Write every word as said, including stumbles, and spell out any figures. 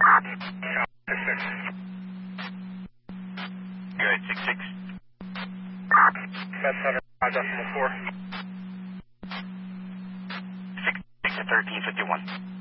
Six six. Good, six six. That's seven five decimal four. Six six to thirteen fifty one.